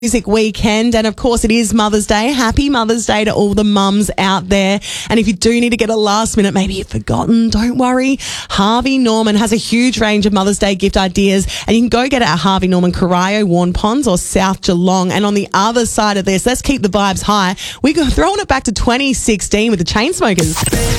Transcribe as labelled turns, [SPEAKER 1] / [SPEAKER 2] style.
[SPEAKER 1] Music weekend, and of course it is Mother's Day. Happy Mother's Day to all the mums out there. And if you do need to get a last minute, maybe you've forgotten, don't worry. Harvey Norman has a huge range of Mother's Day gift ideas, and you can go get it at Harvey Norman, Corio, Warn Ponds or South Geelong. And on the other side of this, let's keep the vibes high. We're throwing it back to 2016 with the Chainsmokers.